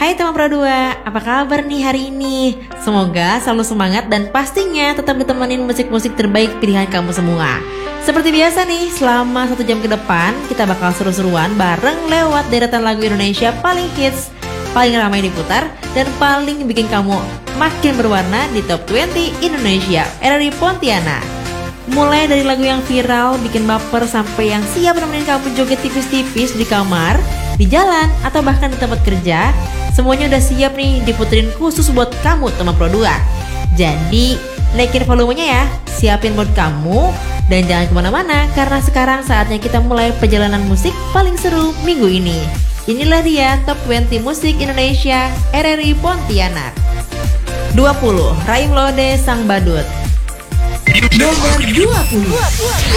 Hai teman Pro 2, apa kabar nih hari ini? Semoga selalu semangat dan pastinya tetap ditemenin musik-musik terbaik pilihan kamu semua. Seperti biasa nih, selama 1 jam ke depan kita bakal seru-seruan bareng lewat deretan lagu Indonesia paling hits, paling ramai diputar, dan paling bikin kamu makin berwarna di Top 20 Indonesia RRI Pontianak. Mulai dari lagu yang viral, bikin baper, sampai yang siap nemenin kamu joget tipis-tipis di kamar, di jalan, atau bahkan di tempat kerja. Semuanya udah siap nih diputerin khusus buat kamu teman Pro 2. Jadi naikin volumenya ya, siapin buat kamu. Dan jangan kemana-mana, karena sekarang saatnya kita mulai perjalanan musik paling seru minggu ini. Inilah dia Top 20 Musik Indonesia RRI Pontianak. 20, Raim Lode Sang Badut. Nomor 20.